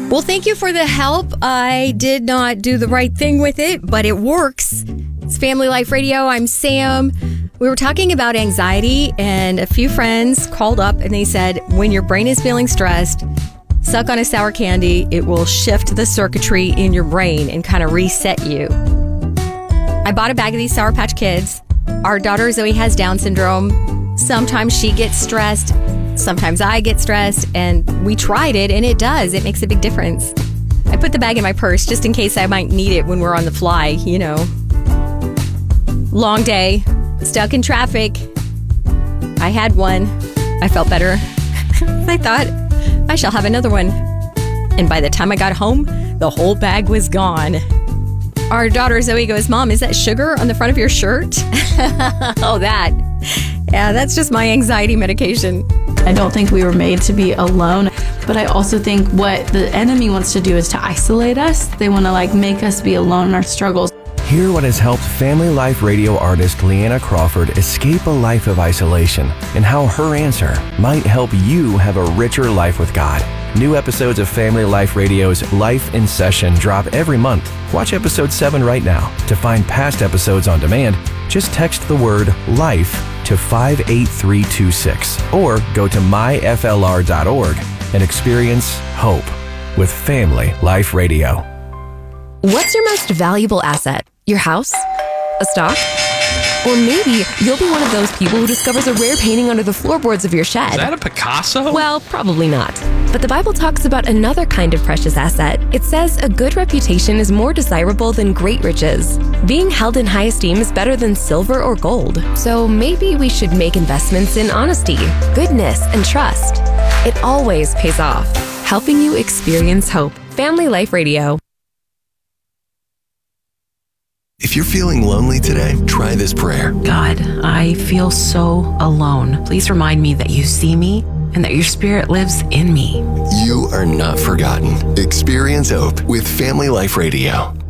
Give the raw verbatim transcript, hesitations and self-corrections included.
Well, thank you for the help. I did not do the right thing with it, but it works. It's Family Life Radio. I'm Sam. We were talking about anxiety, and a few friends called up and they said, when your brain is feeling stressed, suck on a sour candy. It will shift the circuitry in your brain and kind of reset you. I bought a bag of these Sour Patch Kids. Our daughter Zoe has Down syndrome. Sometimes she gets stressed. Sometimes I get stressed, and we tried it, and it does. It makes a big difference. I put the bag in my purse just in case I might need it when we're on the fly, you know. Long day, stuck in traffic. I had one. I felt better. I thought, I shall have another one. And by the time I got home, the whole bag was gone. Our daughter Zoe goes, Mom, is that sugar on the front of your shirt? Oh, that. Yeah, that's just my anxiety medication. I don't think we were made to be alone, but I also think what the enemy wants to do is to isolate us. They want to like make us be alone in our struggles. Hear what has helped Family Life Radio artist Leanna Crawford escape a life of isolation and how her answer might help you have a richer life with God. New episodes of Family Life Radio's Life in Session drop every month. Watch episode seven right now. To find past episodes on demand, just text the word LIFE to five eight three two six or go to my f l r dot org and experience hope with Family Life Radio. What's your most valuable asset? Your house? A stock? Or maybe you'll be one of those people who discovers a rare painting under the floorboards of your shed. Is that a Picasso? Well, probably not. But the Bible talks about another kind of precious asset. It says a good reputation is more desirable than great riches. Being held in high esteem is better than silver or gold. So maybe we should make investments in honesty, goodness, and trust. It always pays off, helping you experience hope. Family Life Radio. If you're feeling lonely today, try this prayer. God, I feel so alone. Please remind me that you see me and that your spirit lives in me. You are not forgotten. Experience hope with Family Life Radio.